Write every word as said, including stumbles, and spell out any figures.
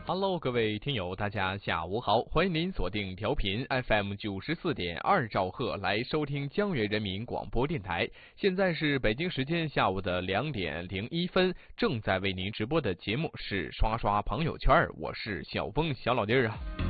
Hello，各位听友，大家下午好，欢迎您锁定调频 F M 九十四点二兆赫来收听江源人民广播电台。现在是北京时间下午的两点零一分，正在为您直播的节目是刷刷朋友圈，我是小峰小老弟儿啊。